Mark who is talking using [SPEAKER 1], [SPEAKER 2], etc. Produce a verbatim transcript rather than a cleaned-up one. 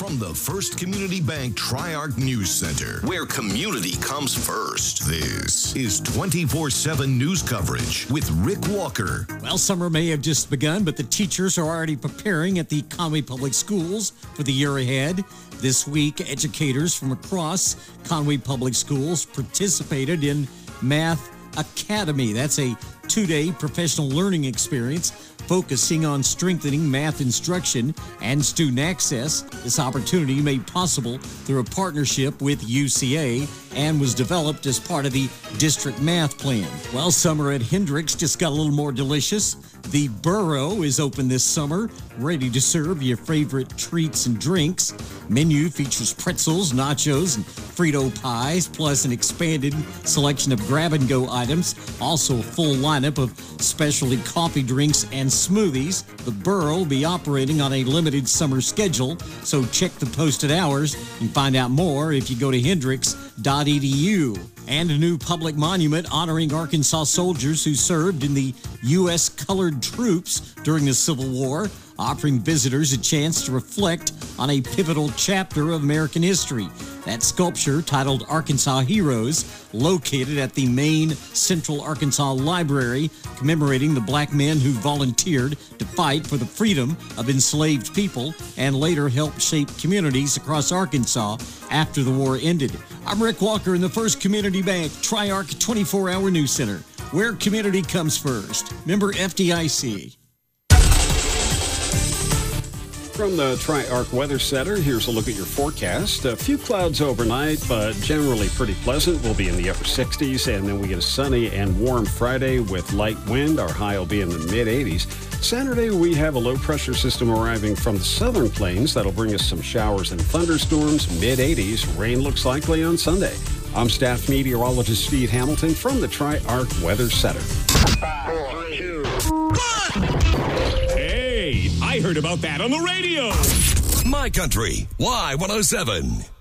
[SPEAKER 1] From the First Community Bank Tri-Arc News Center, where community comes first. This is twenty-four seven news coverage with Rick Walker.
[SPEAKER 2] Well, summer may have just begun, but the teachers are already preparing at the Conway Public Schools for the year ahead. This week, educators from across Conway Public Schools participated in Math Academy. That's a two-day professional learning experience focusing on strengthening math instruction and student access. This opportunity made possible through a partnership with U C A and was developed as part of the district math plan. Well, summer at Hendricks just got a little more delicious. The Burro is open this summer, ready to serve your favorite treats and drinks. Menu features pretzels, nachos, and Frito pies, plus an expanded selection of grab-and-go items. Also a full lineup of specialty coffee drinks and smoothies. The Burro will be operating on a limited summer schedule, so check the posted hours and find out more if you go to hendricks dot e d u. And a new public monument honoring Arkansas soldiers who served in the U S Colored Troops during the Civil War, offering visitors a chance to reflect on a pivotal chapter of American history. That sculpture, titled Arkansas Heroes, located at the main Central Arkansas Library, commemorating the black men who volunteered to fight for the freedom of enslaved people and later helped shape communities across Arkansas after the war ended. I'm Rick Walker in the First Community Bank Tri-Arc twenty-four hour News Center, where community comes first. Member F D I C.
[SPEAKER 3] From the Tri-Arc Weather Center, here's a look at your forecast. A few clouds overnight, but generally pretty pleasant. We'll be in the upper sixties, and then we get a sunny and warm Friday with light wind. Our high will be in the mid-eighties. Saturday, we have a low-pressure system arriving from the southern plains. That'll bring us some showers and thunderstorms, mid-eighties. Rain looks likely on Sunday. I'm staff meteorologist Steve Hamilton from the Tri-Arc Weather Center.
[SPEAKER 4] Five, four, two, one.
[SPEAKER 5] Hey, I heard about that on the radio.
[SPEAKER 1] My Country, Y one oh seven.